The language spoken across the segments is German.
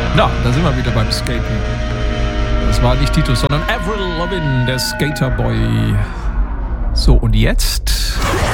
Na, da sind wir wieder beim Skaten. Das war nicht Titus, sondern Avril Lavigne, der Skaterboy. So, und jetzt?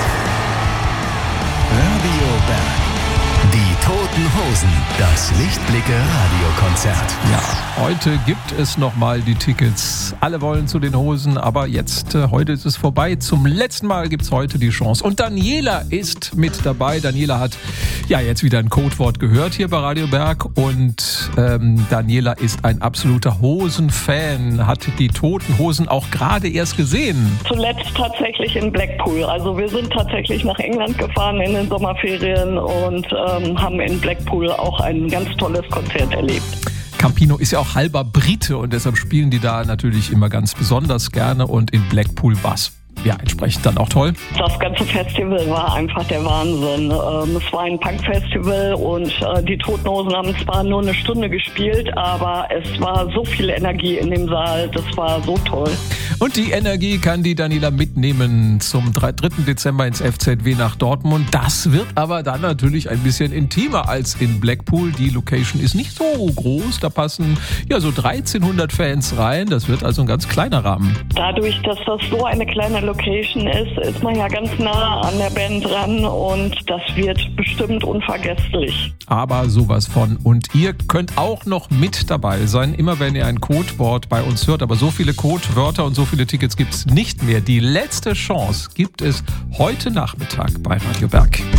Radio Berg. Die Toten Hosen. Das Lichtblicke-Radiokonzert. Ja, heute gibt es nochmal die Tickets. Alle wollen zu den Hosen, aber jetzt, heute ist es vorbei. Zum letzten Mal gibt es heute die Chance. Und Daniela ist mit dabei. Daniela hat ja jetzt wieder ein Codewort gehört hier bei Radio Berg. Und Daniela ist ein absoluter Hosen-Fan. Hat die Toten Hosen auch gerade erst gesehen. Zuletzt tatsächlich in Blackpool. Also wir sind tatsächlich nach England gefahren in den Sommerferien und haben in Blackpool auch ein ganz tolles Konzert erlebt. Campino ist ja auch halber Brite und deshalb spielen die da natürlich immer ganz besonders gerne und in Blackpool war's ja entsprechend dann auch toll. Das ganze Festival war einfach der Wahnsinn. Es war ein Punk-Festival und die Toten Hosen haben zwar nur eine Stunde gespielt, aber es war so viel Energie in dem Saal, das war so toll. Und die Energie kann die Daniela mitnehmen zum 3. Dezember ins FZW nach Dortmund. Das wird aber dann natürlich ein bisschen intimer als in Blackpool. Die Location ist nicht so groß, da passen ja so 1300 Fans rein. Das wird also ein ganz kleiner Rahmen. Dadurch, dass das so eine kleine Location ist man ja ganz nah an der Band dran und das wird bestimmt unvergesslich. Aber sowas von. Und ihr könnt auch noch mit dabei sein, immer wenn ihr ein Codewort bei uns hört. Aber so viele Codewörter und so viele Tickets gibt es nicht mehr. Die letzte Chance gibt es heute Nachmittag bei Radio Berg.